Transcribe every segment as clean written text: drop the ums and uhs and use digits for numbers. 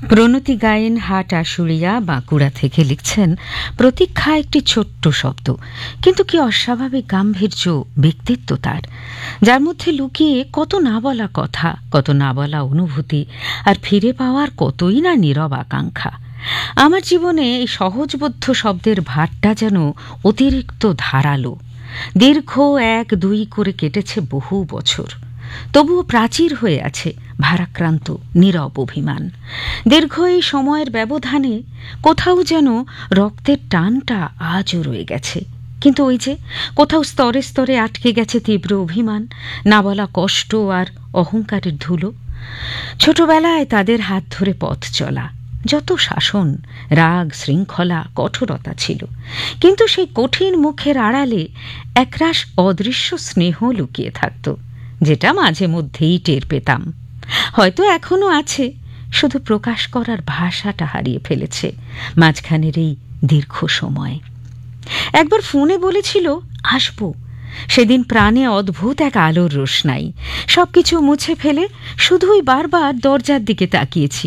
প্রণতি গায়েন হাট আশুলিয়া বাঁকুড়া থেকে লিখছেন, প্রতীক্ষা একটি ছোট্ট শব্দ, কিন্তু কি অস্বাভাবিক গাম্ভীর্য ব্যক্তিত্ব তার, যার মধ্যে লুকিয়ে কত না বলা কথা, কত না বলা অনুভূতি, আর ফিরে পাওয়ার কতই না নীরব আকাঙ্ক্ষা। আমার জীবনে এই সহজবোধ্য শব্দের ভারটা যেন অতিরিক্ত ধারালো। দীর্ঘ 1-2 করে কেটেছে বহু বছর, তবুও প্রাচীর হয়ে আছে ভারাক্রান্ত নীরব অভিমান। দীর্ঘ এই সময়ের ব্যবধানে কোথাও যেন রক্তের টানটা আজও রয়ে গেছে, কিন্তু ওই যে কোথাও স্তরে স্তরে আটকে গেছে তীব্র অভিমান, না বলা কষ্ট আর অহংকারের ধুলো। ছোটবেলায় তাদের হাত ধরে পথ চলা, যত শাসন, রাগ, শৃঙ্খলা, কঠোরতা ছিল, কিন্তু সেই কঠিন মুখের আড়ালে একরাশ অদৃশ্য স্নেহ লুকিয়ে থাকত, যেটা মাঝে মধ্যেই টের পেতাম। হয়তো এখনো আছে, শুধু প্রকাশ করার ভাষাটা হারিয়ে ফেলেছে মাঝখানের এই দীর্ঘ সময়। একবার ফোনে বলেছিল আসবো, সেদিন প্রাণে অদ্ভুত এক আলোর রোশনাই। সবকিছু মুছে ফেলে শুধুই বারবার দরজার দিকে তাকিয়েছি,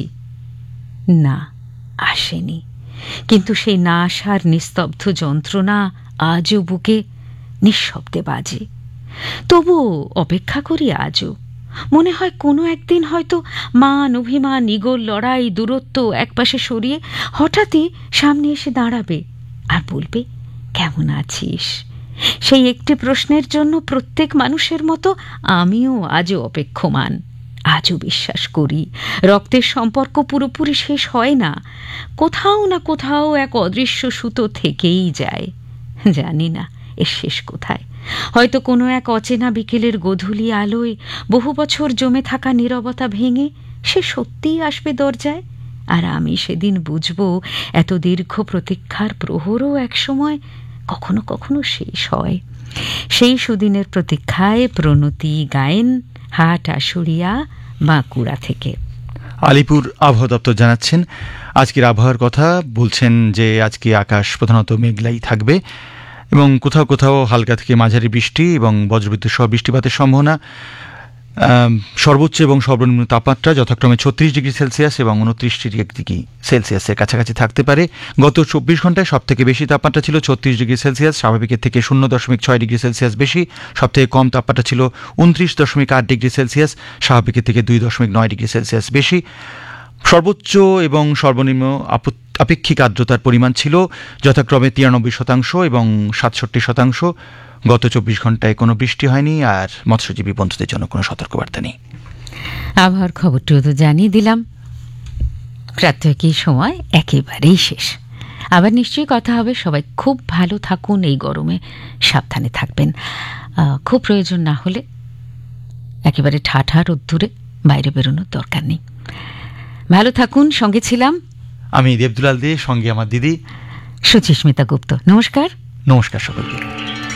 না আসেনি। কিন্তু সেই না আসার নিস্তব্ধ যন্ত্রণা আজও বুকে নিঃশব্দে বাজে। তবুও অপেক্ষা করি আজও। মনে হয় কোনো একদিন হয়তো মান, অভিমান, ইগোর লড়াই, দূরত্ব একপাশে সরিয়ে হঠাৎই সামনে এসে দাঁড়াবে আর বলবে, কেমন আছিস? সেই একটি প্রশ্নের জন্য প্রত্যেক মানুষের মতো আমিও আজও অপেক্ষমান। আজও বিশ্বাস করি রক্তের সম্পর্ক পুরোপুরি শেষ হয় না, কোথাও না কোথাও এক অদৃশ্য সুতো থেকেই যায়। জানি না এর শেষ কোথায়। হয়তো কোনো এক অচেনা বিকেলের গোধূলি আলোয় বহু বছর জমে থাকা নীরবতা ভেঙে সে সত্যিই আসবে দরজায়, আর আমি সেদিন বুঝব এত দীর্ঘ প্রতীক্ষার প্রহরও একসময় কখনো কখনো শেষ হয়। সেই সুদিনের প্রতীক্ষায় প্রণতি গায়েন, হাট আশুলিয়া, বাঁকুড়া থেকে। আলিপুর আবহাওয়া দপ্তর জানাচ্ছেন আজকের আবহাওয়ার কথা। বলছেন যে আজকে আকাশ প্রধানত মেঘলাই থাকবে এবং কোথাও কোথাও হালকা থেকে মাঝারি বৃষ্টি এবং বজ্রবিদ্যুৎ সহ বৃষ্টিপাতের সম্ভাবনা। সর্বোচ্চ এবং সর্বনিম্ন তাপমাত্রা যথাক্রমে 36 ডিগ্রি সেলসিয়াস এবং 29 ডিগ্রি সেলসিয়াসের কাছাকাছি থাকতে পারে। গত 24 ঘন্টায় সবথেকে বেশি তাপমাত্রা ছিল 36 ডিগ্রি সেলসিয়াস, স্বাভাবিকের থেকে 0.6 ডিগ্রি সেলসিয়াস বেশি। সবথেকে কম তাপমাত্রা ছিল 29.8 ডিগ্রি সেলসিয়াস, স্বাভাবিকের থেকে 2.9 ডিগ্রি সেলসিয়াস বেশি। সর্বোচ্চ এবং সর্বনিম্ন আপেক্ষিক আর্দ্রতার পরিমাণ ছিল যথাক্রমে 93% এবং 67%। গত 24 ঘন্টায় কোনো বৃষ্টি হয়নি, আর মৎস্যজীবী বন্ধুদের জন্য কোনো সতর্কবার্তা নেই। আবহাওয়ার খবরটিও তো জানিয়ে দিলাম। প্রাত্যহিক সময় একেবারেই শেষ। আবার নিশ্চয়ই কথা হবে। সবাই খুব ভালো থাকুন, এই গরমে সাবধানে থাকবেন। খুব প্রয়োজন না হলে একেবারে ঠাঠা রোদ্দুরে বাইরে বেরোনোর দরকার নেই। ভালো থাকুন। সঙ্গে ছিলাম আমি দেবদুলাল দে, সঙ্গে আমার দিদি সুচিস্মিতা গুপ্ত। নমস্কার। নমস্কার সকলকে।